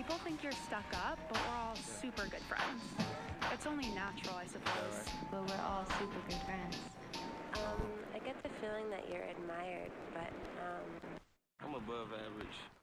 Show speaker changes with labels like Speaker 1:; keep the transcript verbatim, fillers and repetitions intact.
Speaker 1: people think you're stuck up, but we're all super good friends. It's only natural, I suppose.
Speaker 2: But we're all super good friends.
Speaker 3: Um, I get the feeling that you're admired, but, um...
Speaker 4: I'm above average.